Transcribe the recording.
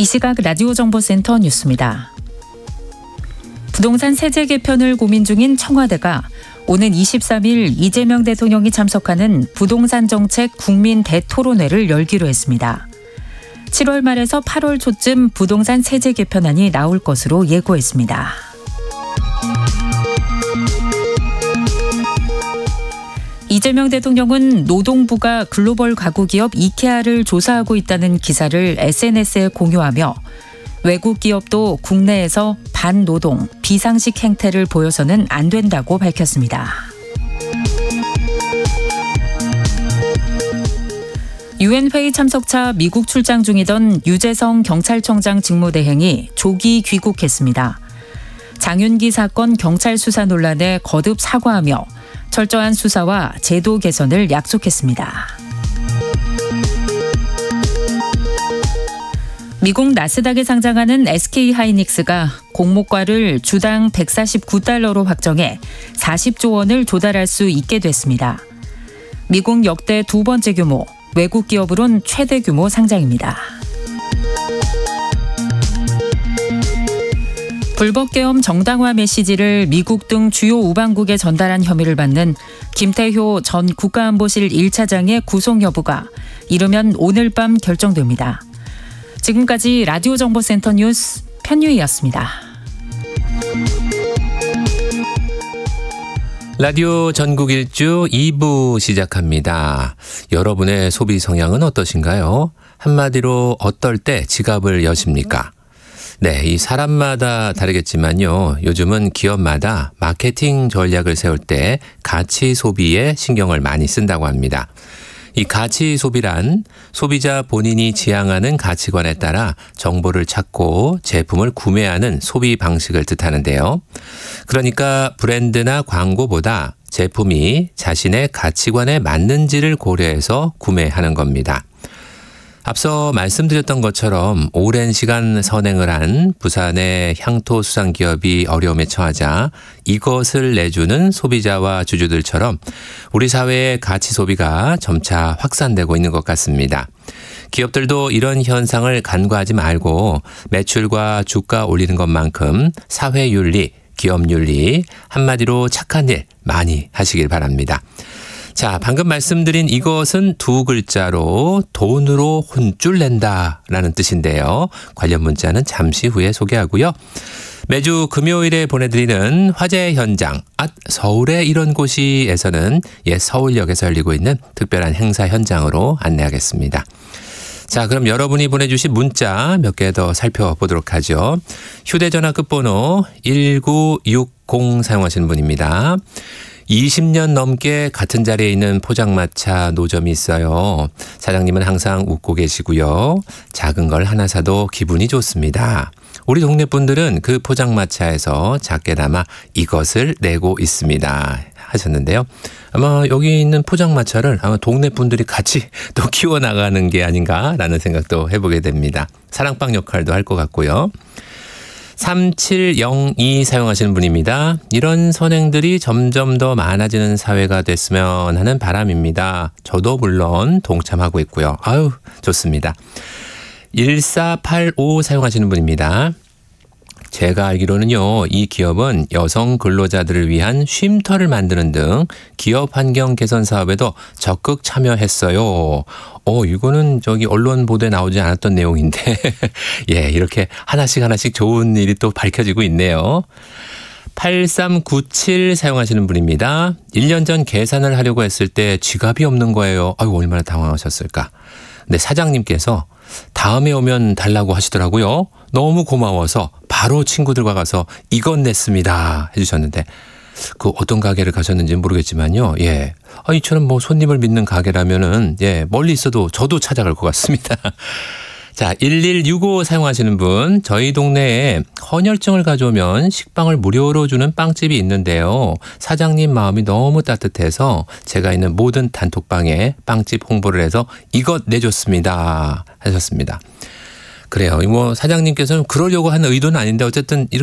이 시각 라디오 정보센터 뉴스입니다. 부동산 세제 개편을 고민 중인 청와대가 오는 23일 이재명 대통령이 참석하는 부동산 정책 국민 대토론회를 열기로 했습니다. 7월 말에서 8월 초쯤 부동산 세제 개편안이 나올 것으로 예고했습니다. 이재명 대통령은 노동부가 글로벌 가구 기업 이케아를 조사하고 있다는 기사를 SNS에 공유하며 외국 기업도 국내에서 반노동, 비상식 행태를 보여서는 안 된다고 밝혔습니다. 유엔 회의 참석차 미국 출장 중이던 유재성 경찰청장 직무대행이 조기 귀국했습니다. 장윤기 사건 경찰 수사 논란에 거듭 사과하며 철저한 수사와 제도 개선을 약속했습니다. 미국 나스닥에 상장하는 SK하이닉스가 공모가를 주당 149달러로 확정해 40조 원을 조달할 수 있게 됐습니다. 미국 역대 두 번째 규모, 외국 기업으론 최대 규모 상장입니다. 불법 계엄 정당화 메시지를 미국 등 주요 우방국에 전달한 혐의를 받는 김태효 전 국가안보실 1차장의 구속 여부가 이르면 오늘 밤 결정됩니다. 지금까지 라디오 정보센터 뉴스 편유희였습니다. 라디오 전국 일주 2부 시작합니다. 여러분의 소비 성향은 어떠신가요? 한마디로 어떨 때 지갑을 여십니까? 네, 이 사람마다 다르겠지만요. 요즘은 기업마다 마케팅 전략을 세울 때 가치 소비에 신경을 많이 쓴다고 합니다. 이 가치 소비란 소비자 본인이 지향하는 가치관에 따라 정보를 찾고 제품을 구매하는 소비 방식을 뜻하는데요. 그러니까 브랜드나 광고보다 제품이 자신의 가치관에 맞는지를 고려해서 구매하는 겁니다. 앞서 말씀드렸던 것처럼 오랜 시간 선행을 한 부산의 향토 수산 기업이 어려움에 처하자 이것을 내주는 소비자와 주주들처럼 우리 사회의 가치 소비가 점차 확산되고 있는 것 같습니다. 기업들도 이런 현상을 간과하지 말고 매출과 주가 올리는 것만큼 사회윤리, 기업윤리, 한마디로 착한 일 많이 하시길 바랍니다. 자, 방금 말씀드린 이것은 두 글자로 돈으로 혼쭐 낸다라는 뜻인데요. 관련 문자는 잠시 후에 소개하고요. 매주 금요일에 보내드리는 화제 현장, 서울에 이런 곳이에서는 서울역에서 열리고 있는 특별한 행사 현장으로 안내하겠습니다. 자, 그럼 여러분이 보내주신 문자 몇 개 더 살펴보도록 하죠. 휴대전화 끝번호 1960 사용하시는 분입니다. 20년 넘게 같은 자리에 있는 포장마차 노점이 있어요. 사장님은 항상 웃고 계시고요. 작은 걸 하나 사도 기분이 좋습니다. 우리 동네 분들은 그 포장마차에서 작게나마 이것을 내고 있습니다. 하셨는데요. 아마 여기 있는 포장마차를 아마 동네 분들이 같이 또 키워나가는 게 아닌가라는 생각도 해보게 됩니다. 사랑방 역할도 할 것 같고요. 3702 사용하시는 분입니다. 이런 선행들이 점점 더 많아지는 사회가 됐으면 하는 바람입니다. 저도 물론 동참하고 있고요. 아유, 좋습니다. 1485 사용하시는 분입니다. 제가 알기로는요, 이 기업은 여성 근로자들을 위한 쉼터를 만드는 등 기업 환경 개선 사업에도 적극 참여했어요. 이거는 언론 보도에 나오지 않았던 내용인데, 이렇게 하나씩 좋은 일이 또 밝혀지고 있네요. 8397 사용하시는 분입니다. 1년 전 계산을 하려고 했을 때 지갑이 없는 거예요. 아유, 얼마나 당황하셨을까. 근데 사장님께서 다음에 오면 달라고 하시더라고요. 너무 고마워서 바로 친구들과 가서 이건 냈습니다 해주셨는데 그 어떤 가게를 가셨는지는 모르겠지만요. 이처럼 손님을 믿는 가게라면은 멀리 있어도 저도 찾아갈 것 같습니다. 자, 1165 사용하시는 분, 저희 동네에 헌혈증을 가져오면 식빵을 무료로 주는 빵집이 있는데요. 사장님 마음이 너무 따뜻해서 제가 있는 모든 단톡방에 빵집 홍보를 해서 이것 내줬습니다 하셨습니다. 그래요. 사장님께서는 그러려고 하는 의도는 아닌데 어쨌든 이렇게